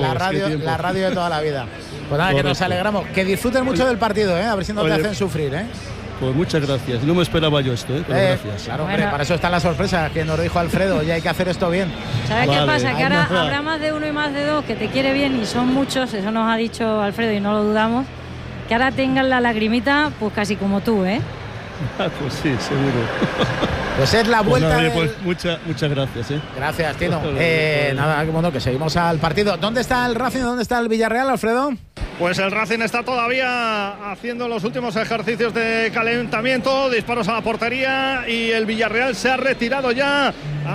radio de toda la vida. Pues nada, correcto. Que nos alegramos. Que disfruten mucho del partido, a ver si no te hacen sufrir, Pues muchas gracias. No me esperaba yo esto, pero gracias. Claro, hombre, para eso está la sorpresa, que nos dijo Alfredo, y hay que hacer esto bien. ¿Sabes qué pasa? Que ahora habrá más de uno y más de dos que te quiere bien y son muchos, eso nos ha dicho Alfredo y no lo dudamos, que ahora tengan la lagrimita, pues casi como tú, ¿eh? Pues sí, seguro. Pues es la vuelta. Pues muchas gracias, Gracias, Tino. Nada, bueno, que seguimos al partido. ¿Dónde está el Racing? ¿Dónde está el Villarreal, Alfredo? Pues el Racing está todavía haciendo los últimos ejercicios de calentamiento, disparos a la portería, y el Villarreal se ha retirado ya.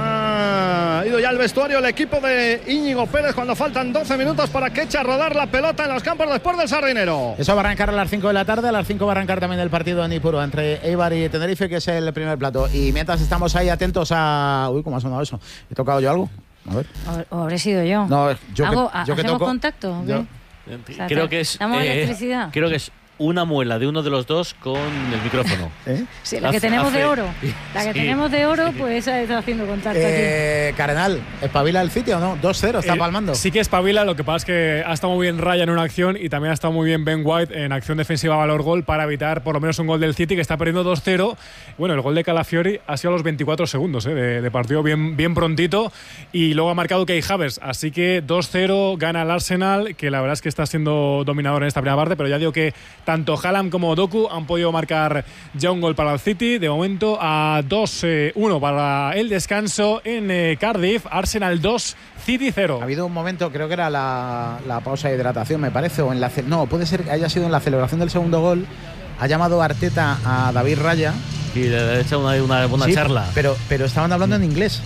Ha ido ya al vestuario el equipo de Íñigo Pérez cuando faltan 12 minutos para que eche a rodar la pelota en los campos después del Sardinero. Eso va a arrancar a las 5 de la tarde. A las 5 va a arrancar también el partido en Ipurúa entre Eibar y Tenerife, que es el primer plato. Y mientras estamos ahí atentos a... Uy, ¿cómo ha sonado eso? ¿He tocado yo algo? A ver. ¿O habré sido yo? No, yo que toco. ¿Contacto? Creo que es electricidad. Creo que es una muela de uno de los dos con el micrófono. Sí, la que tenemos de oro. La que tenemos de oro, pues esa está haciendo contacto aquí. Cardenal, ¿espabila el sitio o no? 2-0, está palmando. Sí que espabila, lo que pasa es que ha estado muy bien Raya en una acción y también ha estado muy bien Ben White en acción defensiva valor gol para evitar por lo menos un gol del City, que está perdiendo 2-0. Bueno, el gol de Calafiori ha sido a los 24 segundos de partido, bien prontito, y luego ha marcado Kai Havertz, así que 2-0 gana el Arsenal, que la verdad es que está siendo dominador en esta primera parte, pero ya digo que tanto Haaland como Doku han podido marcar ya un gol para el City. De momento a 2-1 para el descanso en Cardiff. Arsenal 2, City 0. Ha habido un momento, creo que era la pausa de hidratación, me parece, o en la... No, puede ser que haya sido en la celebración del segundo gol. Ha llamado Arteta a David Raya. Y le ha hecho una charla. Pero estaban hablando en inglés.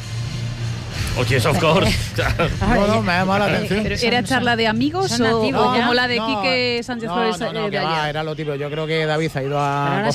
Oh, yes, of course. No, me ha llamado la atención. ¿Era charla de amigos o como la de Quique Sánchez Flores de ayer? Era lo típico. Yo creo que David ha ido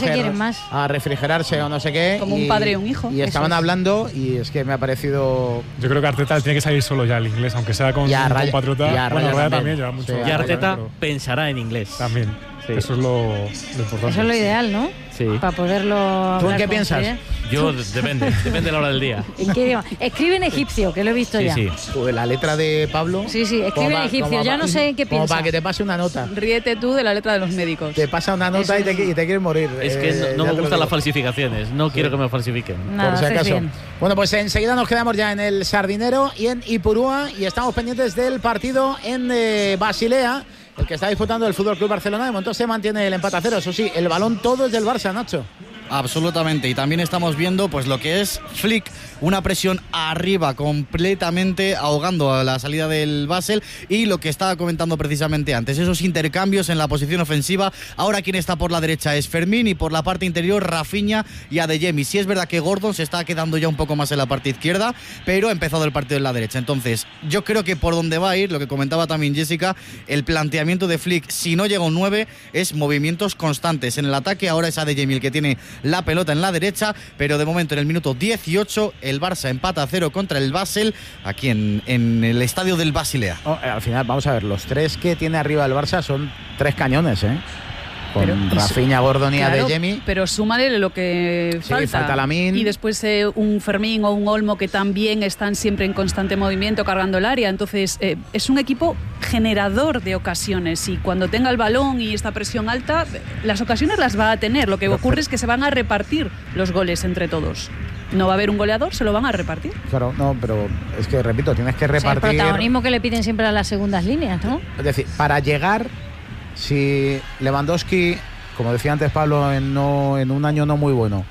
a refrigerarse o no sé qué. Como un padre y un hijo. Y estaban hablando y es que me ha parecido... Yo creo que Arteta tiene que salir solo ya el inglés, aunque sea con un compatriota. Raya también lleva mucho. Y Arteta pensará en inglés. También. Sí. Eso es lo importante. Eso es lo ideal, ¿no? Sí. Para poderlo... ¿Tú en qué piensas? Yo, depende de la hora del día. ¿En qué idioma? Escribe en egipcio, que lo he visto ya. Sí. Pues la letra de Pablo... Sí, escribe en egipcio, ya no sé en qué piensas. Como para que te pase una nota. Ríete tú de la letra de los médicos. Te pasa una nota y te quieres morir. Es que no me gustan las falsificaciones, no quiero que me falsifiquen. Nada, por si acaso. Bien. Bueno, pues enseguida nos quedamos ya en el Sardinero y en Ipurúa y estamos pendientes del partido en Basilea, el que está disputando el Fútbol Club Barcelona. De momento se mantiene el empate a 0. Eso sí, el balón todo es del Barça, Nacho. Absolutamente, y también estamos viendo pues lo que es Flick, una presión arriba completamente ahogando a la salida del Basel, y lo que estaba comentando precisamente antes, esos intercambios en la posición ofensiva. Ahora quien está por la derecha es Fermín y por la parte interior Rafinha y Adeyemi. Sí es verdad que Gordon se está quedando ya un poco más en la parte izquierda, pero ha empezado el partido en la derecha. Entonces yo creo que por donde va a ir, lo que comentaba también Jessica, el planteamiento de Flick, si no llega un 9, es movimientos constantes en el ataque. Ahora es Adeyemi el que tiene la pelota en la derecha, pero de momento en el minuto 18 el Barça empata a 0 contra el Basel aquí en el estadio del Basilea. Al final, vamos a ver, los tres que tiene arriba el Barça son 3 cañones, con Rafinha, Gordon y Adeyemi. Pero súmale lo que falta Lamine. Y después un Fermín o un Olmo que también están siempre en constante movimiento cargando el área. Entonces es un equipo generador de ocasiones y cuando tenga el balón y esta presión alta, las ocasiones las va a tener. Lo que ocurre es que se van a repartir los goles entre todos. No va a haber un goleador, se lo van a repartir. Claro, no, pero es que, repito, tienes que repartir... el protagonismo que le piden siempre a las segundas líneas, ¿no? Es decir, para llegar, si Lewandowski, como decía antes Pablo, en un año no muy bueno,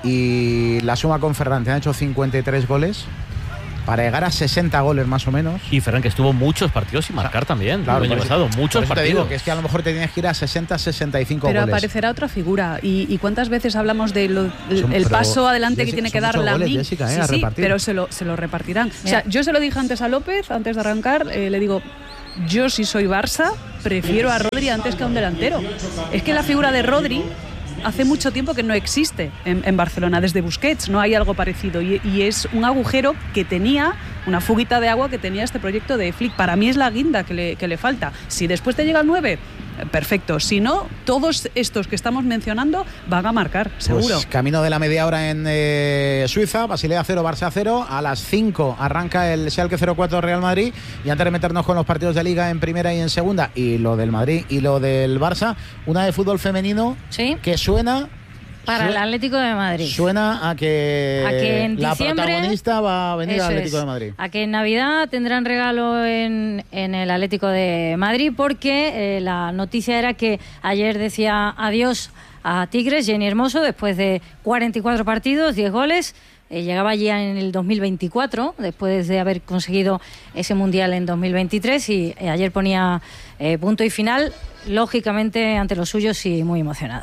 y la suma con Ferran, te han hecho 53 goles... Para llegar a 60 goles más o menos. Y Ferran, que estuvo muchos partidos sin marcar también. Claro, el año pasado, muchos partidos. Te digo que es que a lo mejor te tienes que ir a 60, 65 pero goles. Pero aparecerá otra figura. ¿Y cuántas veces hablamos del paso adelante que tiene que dar Lamine? Sí, pero se lo repartirán. O sea, yo se lo dije antes a López, antes de arrancar, le digo, yo si soy Barça, prefiero a Rodri antes que a un delantero. Es que la figura de Rodri... hace mucho tiempo que no existe en Barcelona, desde Busquets no hay algo parecido y es un agujero que tenía, una fuguita de agua que tenía este proyecto de Flick. Para mí es la guinda que le falta. Si después te llega el 9, perfecto. Si no, todos estos que estamos mencionando van a marcar, seguro. Pues camino de la media hora en Suiza, Basilea 0, Barça 0. A las 5 arranca el Schalke 04 Real Madrid. Y antes de meternos con los partidos de Liga en primera y en segunda, y lo del Madrid y lo del Barça, una de fútbol femenino que suena... Para el Atlético de Madrid. Suena a que en la protagonista va a venir al Atlético de Madrid. A que en Navidad tendrán regalo en el Atlético de Madrid, porque la noticia era que ayer decía adiós a Tigres, Jenny Hermoso, después de 44 partidos, 10 goles. Llegaba ya en el 2024, después de haber conseguido ese Mundial en 2023, y ayer ponía punto y final, lógicamente ante los suyos y muy emocionada.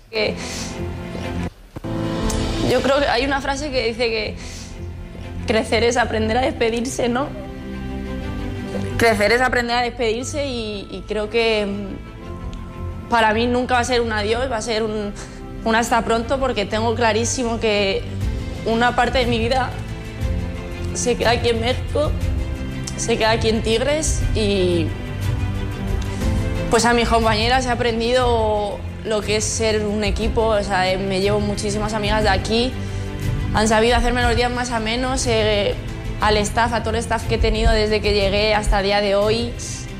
Yo creo que hay una frase que dice que crecer es aprender a despedirse, ¿no? Crecer es aprender a despedirse y creo que para mí nunca va a ser un adiós, va a ser un hasta pronto, porque tengo clarísimo que una parte de mi vida se queda aquí en Merco, se queda aquí en Tigres y pues a mis compañeras he aprendido lo que es ser un equipo. O sea, me llevo muchísimas amigas de aquí, han sabido hacerme los días más amenos, al staff, a todo el staff que he tenido desde que llegué hasta el día de hoy,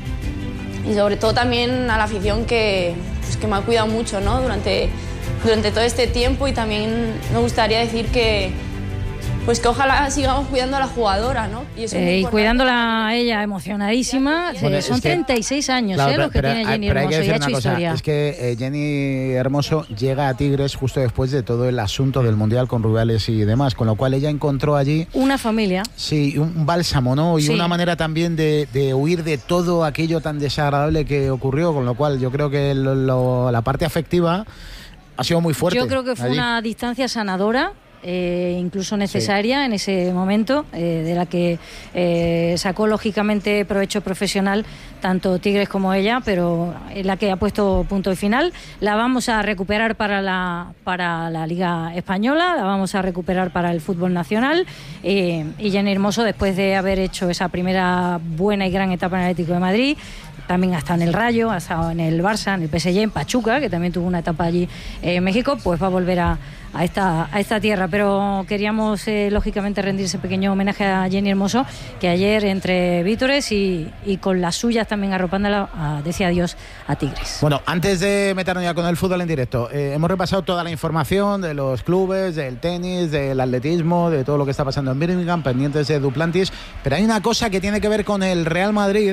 y sobre todo también a la afición que me ha cuidado mucho, ¿no? durante todo este tiempo. Y también me gustaría decir que ojalá sigamos cuidando a la jugadora, ¿no? Y cuidándola a ella, emocionadísima. Bueno, son 36 años, claro, los que tiene Jenny Hermoso, y ha hecho historia. Es que Jenny Hermoso llega a Tigres justo después de todo el asunto del Mundial con Rubiales y demás, con lo cual ella encontró allí... una familia. Sí, un bálsamo, ¿no? Y una manera también de huir de todo aquello tan desagradable que ocurrió, con lo cual yo creo que la parte afectiva ha sido muy fuerte. Yo creo que fue una distancia sanadora, incluso necesaria en ese momento, de la que sacó lógicamente provecho profesional tanto Tigres como ella, pero en la que ha puesto punto y final. La vamos a recuperar para la Liga Española, la vamos a recuperar para el fútbol nacional, y Jenny Hermoso, después de haber hecho esa primera buena y gran etapa en el Atlético de Madrid, también ha estado en el Rayo, ha estado en el Barça, en el PSG, en Pachuca, que también tuvo una etapa allí en México, pues va a volver a esta tierra. Pero queríamos lógicamente rendir ese pequeño homenaje a Jenny Hermoso, que ayer entre vítores y con las suyas también arropándola decía adiós a Tigres. Bueno, antes de meternos ya con el fútbol en directo, hemos repasado toda la información de los clubes, del tenis, del atletismo, de todo lo que está pasando en Birmingham, pendientes de Duplantis, pero hay una cosa que tiene que ver con el Real Madrid.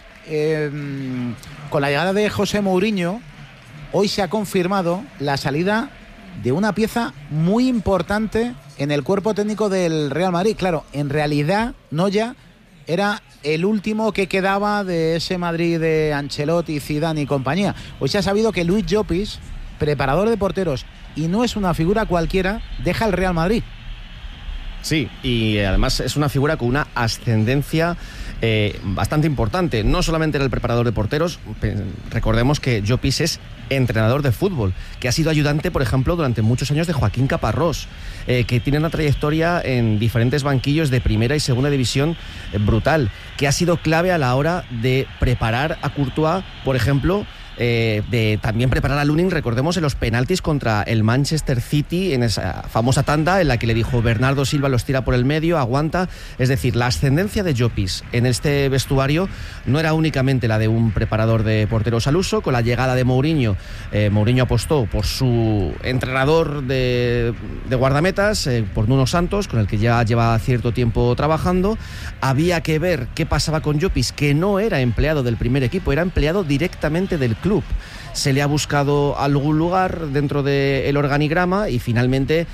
Con la llegada de José Mourinho, hoy se ha confirmado la salida de una pieza muy importante en el cuerpo técnico del Real Madrid. Claro, en realidad Noya era el último que quedaba de ese Madrid de Ancelotti, Zidane y compañía. Hoy se ha sabido que Luis Llopis, preparador de porteros, y no es una figura cualquiera, deja el Real Madrid. Sí, y además es una figura con una ascendencia bastante importante. No solamente era el preparador de porteros, recordemos que Llopis es entrenador de fútbol, que ha sido ayudante, por ejemplo, durante muchos años de Joaquín Caparrós, que tiene una trayectoria en diferentes banquillos de primera y segunda división brutal, que ha sido clave a la hora de preparar a Courtois, por ejemplo, de también preparar a Lunin, recordemos, en los penaltis contra el Manchester City, en esa famosa tanda en la que le dijo Bernardo Silva los tira por el medio, aguanta. Es decir, la ascendencia de Llopis en este vestuario no era únicamente la de un preparador de porteros al uso. Con la llegada de Mourinho, Mourinho apostó por su entrenador de guardametas, por Nuno Santos, con el que ya lleva cierto tiempo trabajando. Había que ver qué pasaba con Llopis, que no era empleado del primer equipo, era empleado directamente del club. Se le ha buscado algún lugar dentro del organigrama y finalmente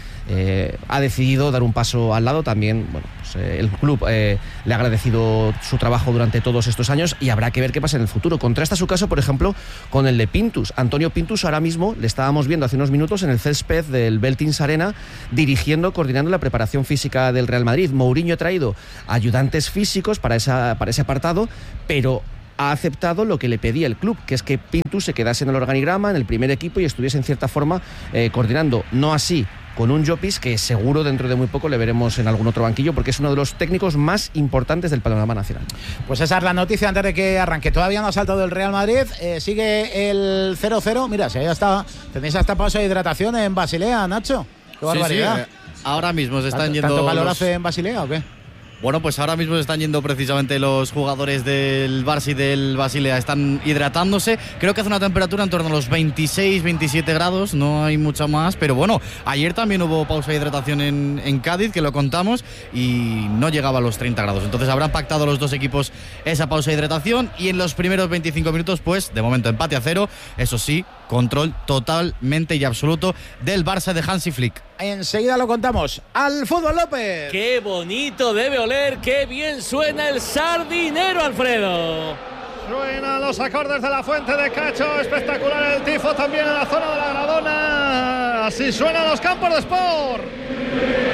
ha decidido dar un paso al lado. También, bueno, pues, el club le ha agradecido su trabajo durante todos estos años y habrá que ver qué pasa en el futuro. Contrasta su caso, por ejemplo, con el de Pintus. Antonio Pintus ahora mismo le estábamos viendo hace unos minutos en el césped del Veltins Arena dirigiendo, coordinando la preparación física del Real Madrid. Mourinho ha traído ayudantes físicos para ese apartado, pero ha aceptado lo que le pedía el club, que es que Pintus se quedase en el organigrama, en el primer equipo y estuviese en cierta forma coordinando. No así con un Llopis, que seguro dentro de muy poco le veremos en algún otro banquillo, porque es uno de los técnicos más importantes del panorama nacional. Pues esa es la noticia antes de que arranque. Todavía no ha saltado el Real Madrid, sigue el 0-0. Mira, si ahí está, tenéis hasta pausa de hidratación en Basilea, Nacho. Qué barbaridad. Sí, ahora mismo se están yendo. ¿Tanto calor hace en Basilea o qué? Bueno, pues ahora mismo se están yendo precisamente los jugadores del Barça y del Basilea, están hidratándose. Creo que hace una temperatura en torno a los 26-27 grados, no hay mucha más, pero bueno, ayer también hubo pausa de hidratación en Cádiz, que lo contamos, y no llegaba a los 30 grados. Entonces habrán pactado los dos equipos esa pausa de hidratación y en los primeros 25 minutos, pues de momento empate a 0, eso sí, control totalmente y absoluto del Barça de Hansi Flick. Enseguida lo contamos. ¡Al fútbol, López! ¡Qué bonito debe oler! ¡Qué bien suena el sardinero, Alfredo! Suenan los acordes de la Fuente de Cacho. Espectacular el tifo también en la zona de la Gradona. Así suenan los campos de Sport.